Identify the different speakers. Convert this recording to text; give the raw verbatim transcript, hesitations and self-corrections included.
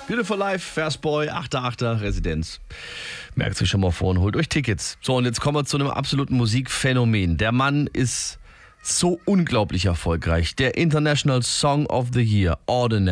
Speaker 1: Beautiful Life, Fastboy, achter achter Residenz. Merkt euch schon mal vor und holt euch Tickets. So, und jetzt kommen wir zu einem absoluten Musikphänomen. Der Mann ist so unglaublich erfolgreich. Der International Song of the Year, Ordinary.